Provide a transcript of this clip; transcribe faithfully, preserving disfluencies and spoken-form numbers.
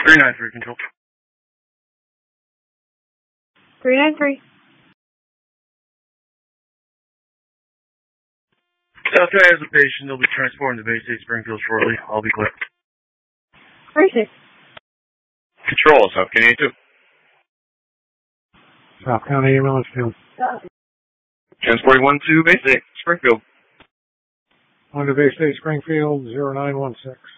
three nine three, control. three nine three. South Guy has a patient. They'll be transporting to Bay State Springfield shortly. I'll be clear. three six. Control, South County two. South County ambulance field. Transporting one to Bay State Springfield. On to Bay State Springfield, zero nine one six.